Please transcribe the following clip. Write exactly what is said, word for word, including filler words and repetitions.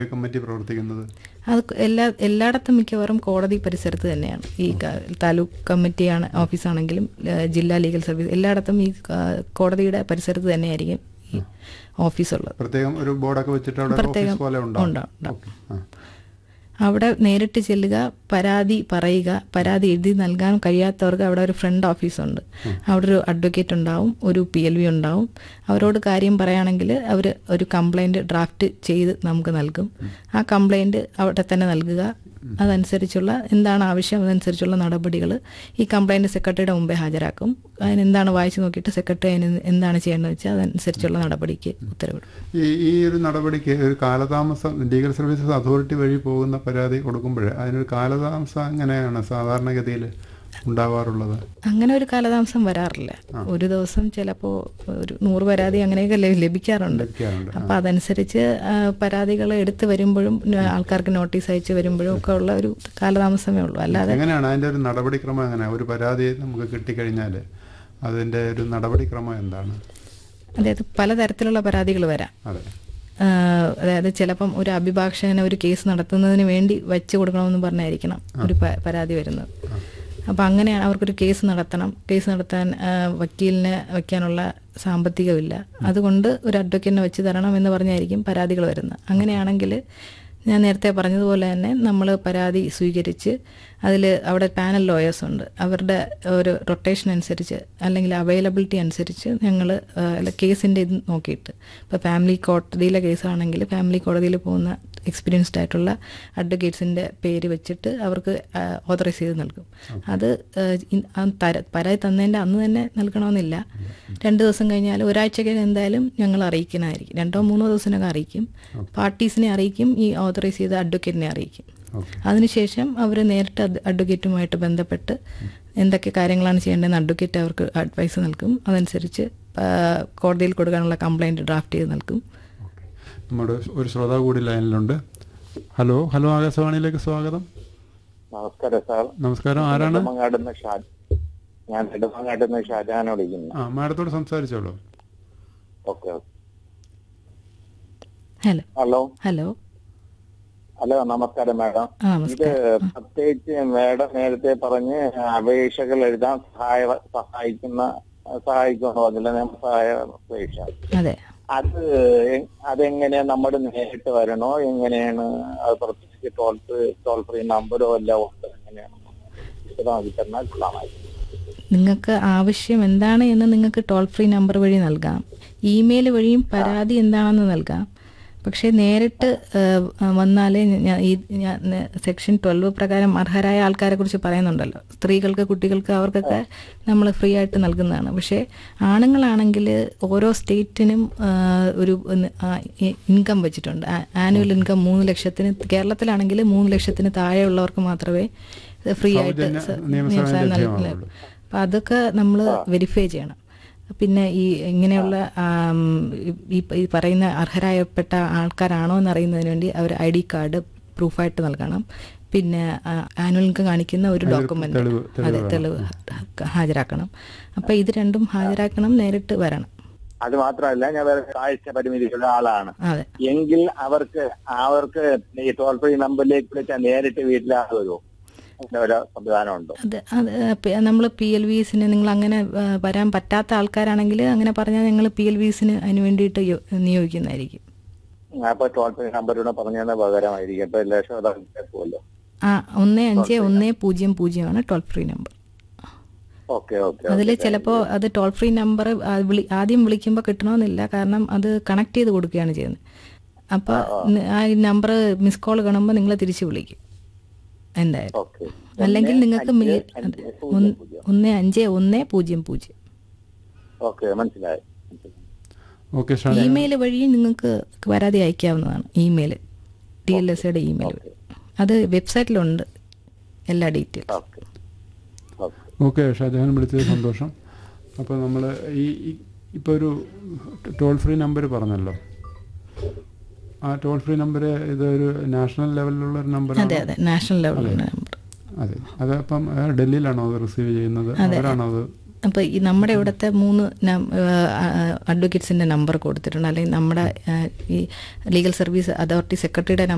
Committee പ്രവർത്തിക്കുന്നത്? അത് എല്ലാ എല്ലായിടത്തും മിക്കവാറും കോടതി പരിസരത്ത് തന്നെയാണ്. ഈ താലൂക്ക് കമ്മിറ്റിയാണ് ഓഫീസാണെങ്കിലും ജില്ലാ ലീഗൽ സർവീസ് എല്ലായിടത്തും ഈ കോടതിയുടെ പരിസരത്ത് തന്നെയായിരിക്കും ഈ ഓഫീസുള്ളത്. പ്രത്യേകം ഒരു ബോർഡൊക്കെ വെച്ചിട്ട് അവിടെ പ്രത്യേകം ഓഫീസ് പോലെ ഉണ്ടാവും. അവിടെ നേരിട്ട് ചെല്ലുക, പരാതി പറയുക. പരാതി എഴുതി നൽകാൻ കഴിയാത്തവർക്ക് അവിടെ ഒരു ഫ്രണ്ട് ഓഫീസുണ്ട്. അവിടെ ഒരു അഡ്വക്കേറ്റ് ഉണ്ടാവും, ഒരു പി എൽ വി ഉണ്ടാവും. അവരോട് കാര്യം പറയുകയാണെങ്കിൽ അവർ ഒരു കംപ്ലൈൻറ്റ് ഡ്രാഫ്റ്റ് ചെയ്ത് നമുക്ക് നൽകും. ആ കംപ്ലൈൻറ്റ് അവിടെ തന്നെ നൽകുക. അതനുസരിച്ചുള്ള എന്താണ് ആവശ്യം അതനുസരിച്ചുള്ള നടപടികൾ ഈ കംപ്ലൈൻറ്റ് സെക്രട്ടറിയുടെ മുമ്പേ ഹാജരാക്കും. അതിനെന്താണ് വായിച്ച് നോക്കിയിട്ട് സെക്രട്ടറി അതിന് എന്താണ് ചെയ്യേണ്ടതെന്ന് വെച്ചാൽ അതനുസരിച്ചുള്ള നടപടിക്ക് ഉത്തരവിടും. ഈ ഈ ഒരു നടപടിക്ക് ഒരു കാലതാമസം ലീഗൽ സർവീസസ് അതോറിറ്റി വഴി പോകുന്ന പരാതി കൊടുക്കുമ്പോൾ അതിനൊരു കാലതാമസം എങ്ങനെയാണ് സാധാരണഗതിയിൽ ഉണ്ടാവാറുള്ളത്? അങ്ങനെ ഒരു കാലതാമസം വരാറില്ല. ഒരു ദിവസം ചിലപ്പോൾ ഒരു നൂറ് പരാതി അങ്ങനെയൊക്കെ ലഭിക്കാറുണ്ട്. അപ്പം അതനുസരിച്ച് പരാതികൾ എടുത്ത് വരുമ്പോഴും ആൾക്കാർക്ക് നോട്ടീസ് അയച്ച് വരുമ്പോഴും ഒക്കെ ഉള്ള ഒരു കാലതാമസമേ ഉള്ളൂ. അല്ലാതെ എങ്ങനെയാണ് അതിൻ്റെ ഒരു നടപടിക്രമം? എങ്ങനെയാണ് ഒരു പരാതി നമുക്ക് കിട്ടിക്കഴിഞ്ഞാൽ അതിൻ്റെ ഒരു നടപടിക്രമം എന്താണ്? അതായത് പലതരത്തിലുള്ള പരാതികൾ വരാം. അതെ, അതായത് ചിലപ്പം ഒരു അഭിഭാഷകനെ ഒരു കേസ് നടത്തുന്നതിന് വേണ്ടി വെച്ച് കൊടുക്കണമെന്ന് പറഞ്ഞായിരിക്കണം ഒരു പരാതി വരുന്നത്. അപ്പോൾ അങ്ങനെയാണ് അവർക്കൊരു കേസ് നടത്തണം. കേസ് നടത്താൻ വക്കീലിനെ വയ്ക്കാനുള്ള സാമ്പത്തികമില്ല, അതുകൊണ്ട് ഒരു അഡ്വക്കേറ്റിനെ വെച്ച് തരണം എന്ന് പറഞ്ഞായിരിക്കും പരാതികൾ വരുന്നത്. അങ്ങനെയാണെങ്കിൽ ഞാൻ നേരത്തെ പറഞ്ഞതുപോലെ തന്നെ നമ്മൾ പരാതി സ്വീകരിച്ച് അതിൽ അവിടെ പാനൽ ലോയേഴ്സ് ഉണ്ട്. അവരുടെ ഒരു റൊട്ടേഷൻ അനുസരിച്ച് അല്ലെങ്കിൽ അവൈലബിലിറ്റി അനുസരിച്ച് ഞങ്ങൾ കേസിൻ്റെ ഇത് നോക്കിയിട്ട്, ഇപ്പോൾ ഫാമിലി കോടതിയിലെ കേസാണെങ്കിൽ ഫാമിലി കോടതിയിൽ പോകുന്ന എക്സ്പീരിയൻസ്ഡ് ആയിട്ടുള്ള അഡ്വക്കേറ്റ്സിൻ്റെ പേര് വെച്ചിട്ട് അവർക്ക് ഓതറൈസ് ചെയ്ത് നൽകും. അത് പരാതി തന്നതിൻ്റെ അന്ന് തന്നെ നൽകണമെന്നില്ല. രണ്ട് ദിവസം കഴിഞ്ഞാൽ ഒരാഴ്ചയ്ക്ക് എന്തായാലും ഞങ്ങൾ അറിയിക്കുന്നതായിരിക്കും. രണ്ടോ മൂന്നോ ദിവസത്തിനൊക്കെ അറിയിക്കും. പാർട്ടീസിനെ അറിയിക്കും, ഈ ഓതറൈസ് ചെയ്ത അഡ്വക്കേറ്റിനെ അറിയിക്കും. അതിനുശേഷം അവർ നേരിട്ട് അഡ്വക്കേറ്റുമായിട്ട് ബന്ധപ്പെട്ട് എന്തൊക്കെ കാര്യങ്ങളാണ് ചെയ്യേണ്ടതെന്ന് അഡ്വക്കേറ്റ് അവർക്ക് അഡ്വൈസ് നൽകും. അതനുസരിച്ച് കോടതിയിൽ കൊടുക്കാനുള്ള കംപ്ലൈൻറ്റ് ഡ്രാഫ്റ്റ് ചെയ്ത് നൽകും. നമ്മുടെ ഒരു ശ്രോതാവ് കൂടി ലൈനിലുണ്ട്. ഹലോ ഹലോ ആകാശവാണിയിലേക്ക് സ്വാഗതം. നമസ്കാരം സാർ. നമസ്കാരം. ആരാണ്? ഞാൻ നെടുമങ്ങാടുന്ന ഷാജഹാനെ വിളിക്കുന്നു. ആ, മാഡത്തോട് സംസാരിച്ചോളൂ. Okay. Hello hello hello hello നമസ്കാരം മാഡം. ഇത് പ്രത്യേകിച്ച് മാഡം നേരത്തെ പറഞ്ഞ് അപേക്ഷകൾ എഴുതാൻ സഹായ സഹായിക്കുന്ന സഹായിക്കുമെന്ന് പറഞ്ഞില്ല, നിയമസഹായ അപേക്ഷ. അതെ. അത് അതെങ്ങനെയാ നമ്മൾ നേരിട്ട് വരണോ? എങ്ങനെയാണ് അത്? പ്രത്യേകിച്ച് ടോൾ ഫ്രീ ടോൾ ഫ്രീ നമ്പരോ എല്ലാം ഉണ്ട്, എങ്ങനെയാണ് വിശദമാക്കി തന്നാൽ കൊള്ളാമായിരുന്നു. നിങ്ങൾക്ക് ആവശ്യം എന്താണ് എന്ന് നിങ്ങൾക്ക് ടോൾ ഫ്രീ നമ്പർ വഴി നൽകാം. ഇമെയിൽ വഴിയും പരാതി എന്താണെന്ന് നൽകാം. പക്ഷേ നേരിട്ട് വന്നാൽ ഈ സെക്ഷൻ ട്വൽവ് പ്രകാരം അർഹരായ ആൾക്കാരെ കുറിച്ച് പറയുന്നുണ്ടല്ലോ, സ്ത്രീകൾക്ക് കുട്ടികൾക്ക് അവർക്കൊക്കെ നമ്മൾ ഫ്രീ ആയിട്ട് നൽകുന്നതാണ്. പക്ഷേ ആണുങ്ങളാണെങ്കിൽ ഓരോ സ്റ്റേറ്റിനും ഒരു ഇൻകം വെച്ചിട്ടുണ്ട്. ആനുവൽ ഇൻകം മൂന്ന് ലക്ഷത്തിന് കേരളത്തിലാണെങ്കിൽ മൂന്ന് ലക്ഷത്തിന് താഴെയുള്ളവർക്ക് മാത്രമേ ഫ്രീ ആയിട്ട് നിയമസഹായം നൽകുള്ളൂ. അപ്പം അതൊക്കെ നമ്മൾ വെരിഫൈ ചെയ്യണം. പിന്നെ ഈ ഇങ്ങനെയുള്ള ഈ പറയുന്ന അർഹരായപ്പെട്ട ആൾക്കാരാണോ എന്നറിയുന്നതിന് വേണ്ടി അവർ ഐ ഡി കാർഡ് പ്രൂഫായിട്ട് നൽകണം. പിന്നെ ആനുവൽ ഇൻകം കാണിക്കുന്ന ഒരു ഡോക്യുമെന്റ്, അതെ, തെളിവ് ഹാജരാക്കണം. അപ്പം ഇത് രണ്ടും ഹാജരാക്കണം, നേരിട്ട് വരണം. അത് മാത്രമല്ല, ഞാൻ വേറെ കാഴ്ച പരിമിതിയുള്ള ആളാണ് എങ്കിൽ അവർക്ക് അവർക്ക് ഈ ടോൾ ഫ്രീ നമ്പറിലേക്ക് വിളിച്ചാൽ നേരിട്ട് വീട്ടിലാകെ വരുമോ? സംവിധാനമുണ്ടോ? അത് അത് നമ്മൾ പി എൽ വിസിന് നിങ്ങൾ അങ്ങനെ വരാൻ പറ്റാത്ത ആൾക്കാരാണെങ്കിൽ അങ്ങനെ പറഞ്ഞാൽ ഞങ്ങൾ പി എൽ വിസിന് അതിന് വേണ്ടിയിട്ട് നിയോഗിക്കുന്നതായിരിക്കും. അപ്പൊ ടോൾ ഫ്രീ നമ്പറിലൂടെ പറഞ്ഞാൽ പകരമായിരിക്കും. അപ്പൊ എല്ലാ കേൾക്കുമല്ലോ. ആ, ഒന്ന് അഞ്ച് ഒന്ന് പൂജ്യം പൂജ്യമാണ് ടോൾ ഫ്രീ നമ്പർ. അതിൽ ചിലപ്പോൾ അത് ടോൾ ഫ്രീ നമ്പർ ആദ്യം വിളിക്കുമ്പോൾ കിട്ടണമെന്നില്ല, കാരണം അത് കണക്ട് ചെയ്ത് കൊടുക്കുകയാണ് ചെയ്യുന്നത്. അപ്പോൾ ആ നമ്പർ മിസ് കോൾ കാണുമ്പോൾ നിങ്ങൾ തിരിച്ച് വിളിക്കും എന്തായാലും. അല്ലെങ്കിൽ നിങ്ങൾക്ക് ഒന്ന് അഞ്ച് ഒന്ന് പൂജ്യം പൂജ്യം ഇമെയിൽ വഴി നിങ്ങൾക്ക് പരാതി അയക്കാവുന്നതാണ്. ഇമെയിൽ ടി എൽ എസ് യുടെ ഇമെയിൽ വഴി, അത് വെബ്സൈറ്റിലുണ്ട് എല്ലാ ഡീറ്റെയിൽസും. ഓക്കെ, ഷാജഹാൻ വിളിച്ചത് സന്തോഷം. അപ്പോൾ നമ്മൾ ഈ ഇപ്പോൾ ഒരു ടോൾ ഫ്രീ നമ്പർ പറഞ്ഞല്ലോ, ആ ടോൾ ഫ്രീ നമ്പർ ഇതൊരു നാഷണൽ ലെവലിലുള്ള ഒരു നമ്പർ? അതെ അതെ, നാഷണൽ ലെവലിലുള്ള നമ്പർ. അതെ, അത് അപ്പം ഡൽഹിയിലാണോ അത് റിസീവ് ചെയ്യുന്നത്? അവരാണോ അത്? അപ്പോൾ ഈ നമ്മുടെ ഇവിടുത്തെ മൂന്ന് അഡ്വക്കേറ്റ്സിൻ്റെ നമ്പർ കൊടുത്തിട്ടുണ്ട്, അല്ലെങ്കിൽ നമ്മുടെ ഈ ലീഗൽ സർവീസ് അതോറിറ്റി സെക്രട്ടറിയുടെ